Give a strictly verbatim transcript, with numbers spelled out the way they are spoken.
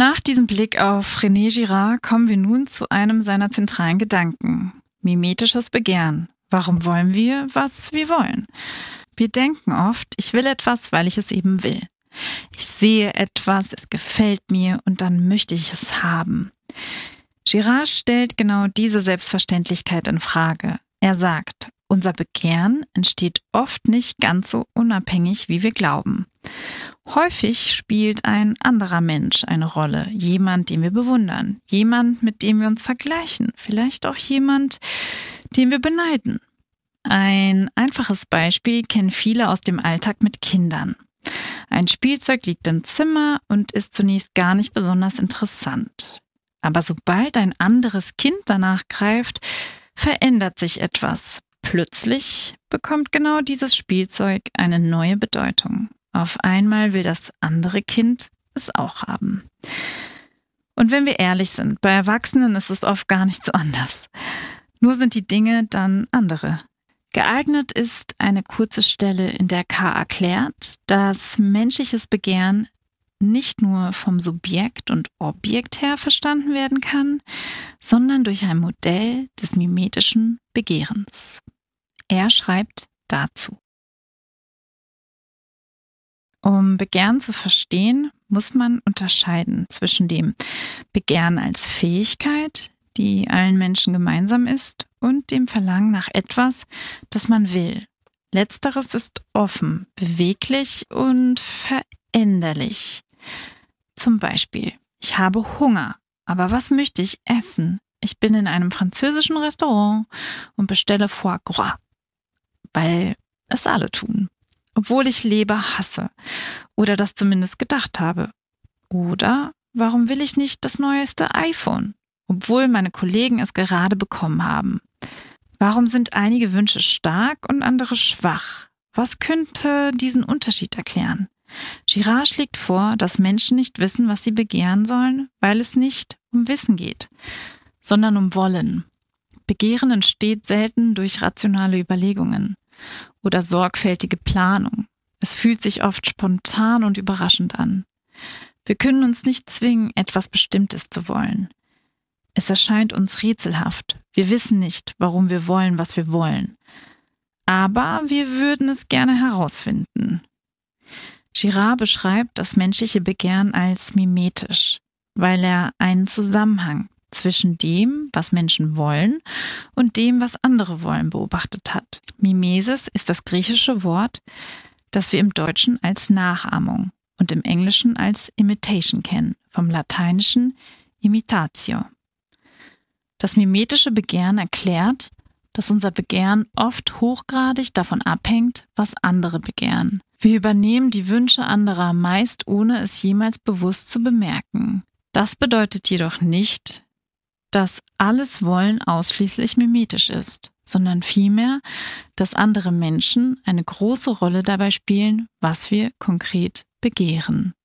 Nach diesem Blick auf René Girard kommen wir nun zu einem seiner zentralen Gedanken. Mimetisches Begehren. Warum wollen wir, was wir wollen? Wir denken oft, ich will etwas, weil ich es eben will. Ich sehe etwas, es gefällt mir und dann möchte ich es haben. Girard stellt genau diese Selbstverständlichkeit in Frage. Er sagt, unser Begehren entsteht oft nicht ganz so unabhängig, wie wir glauben. Häufig spielt ein anderer Mensch eine Rolle, jemand, den wir bewundern, jemand, mit dem wir uns vergleichen, vielleicht auch jemand, den wir beneiden. Ein einfaches Beispiel kennen viele aus dem Alltag mit Kindern. Ein Spielzeug liegt im Zimmer und ist zunächst gar nicht besonders interessant. Aber sobald ein anderes Kind danach greift, verändert sich etwas. Plötzlich bekommt genau dieses Spielzeug eine neue Bedeutung. Auf einmal will das andere Kind es auch haben. Und wenn wir ehrlich sind, bei Erwachsenen ist es oft gar nicht so anders. Nur sind die Dinge dann andere. Geeignet ist eine kurze Stelle, in der K. erklärt, dass menschliches Begehren nicht nur vom Subjekt und Objekt her verstanden werden kann, sondern durch ein Modell des mimetischen Begehrens. Er schreibt dazu: Um Begehren zu verstehen, muss man unterscheiden zwischen dem Begehren als Fähigkeit, die allen Menschen gemeinsam ist, und dem Verlangen nach etwas, das man will. Letzteres ist offen, beweglich und veränderlich. Zum Beispiel, ich habe Hunger, aber was möchte ich essen? Ich bin in einem französischen Restaurant und bestelle Foie Gras, weil es alle tun. Obwohl ich Leber hasse oder das zumindest gedacht habe. Oder warum will ich nicht das neueste iPhone, obwohl meine Kollegen es gerade bekommen haben? Warum sind einige Wünsche stark und andere schwach? Was könnte diesen Unterschied erklären? Girard schlägt vor, dass Menschen nicht wissen, was sie begehren sollen, weil es nicht um Wissen geht, sondern um Wollen. Begehren entsteht selten durch rationale Überlegungen oder sorgfältige Planung. Es fühlt sich oft spontan und überraschend an. Wir können uns nicht zwingen, etwas Bestimmtes zu wollen. Es erscheint uns rätselhaft. Wir wissen nicht, warum wir wollen, was wir wollen. Aber wir würden es gerne herausfinden. Girard beschreibt das menschliche Begehren als mimetisch, weil er einen Zusammenhang zwischen dem, was Menschen wollen, und dem, was andere wollen, beobachtet hat. Mimesis ist das griechische Wort, das wir im Deutschen als Nachahmung und im Englischen als Imitation kennen, vom lateinischen imitatio. Das mimetische Begehren erklärt, dass unser Begehren oft hochgradig davon abhängt, was andere begehren. Wir übernehmen die Wünsche anderer meist, ohne es jemals bewusst zu bemerken. Das bedeutet jedoch nicht, dass alles Wollen ausschließlich mimetisch ist, sondern vielmehr, dass andere Menschen eine große Rolle dabei spielen, was wir konkret begehren.